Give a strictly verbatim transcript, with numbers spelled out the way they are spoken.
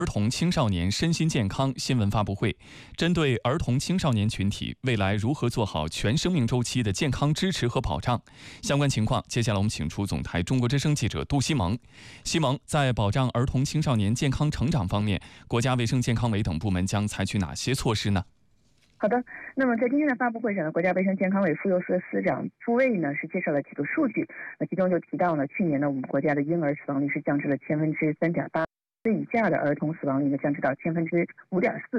儿童青少年身心健康新闻发布会，针对儿童青少年群体未来如何做好全生命周期的健康支持和保障相关情况，接下来我们请出总台中国之声记者杜西蒙。西蒙，在保障儿童青少年健康成长方面，国家卫生健康委等部门将采取哪些措施呢？ 好的，那么在今天的发布会上呢，国家卫生健康委妇幼司司长傅卫呢是介绍了几个数据，那其中就提到呢，去年呢我们国家的婴儿死亡率是降至了千分之三点八，岁以下的儿童死亡率呢降至到千分之五点四。